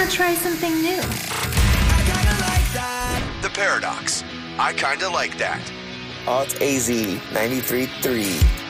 to try something new? The Paradox. I kinda like that. Alt AZ 93.3.